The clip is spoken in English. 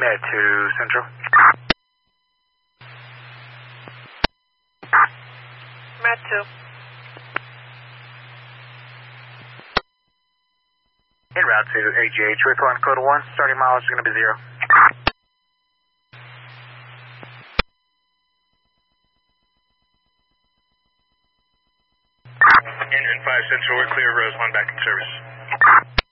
Med to Central. Med 2. En route to AGH with 1 code 1. Starting mileage is going to be 0. Engine 5 Central, we're clear, Rose 1 back in service.